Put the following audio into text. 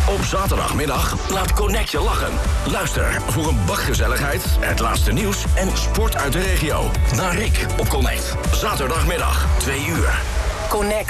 Op zaterdagmiddag laat Connect je lachen. Luister voor een bak gezelligheid, het laatste nieuws en sport uit de regio. Naar Rick op Connect. Zaterdagmiddag, 2 uur. Connect.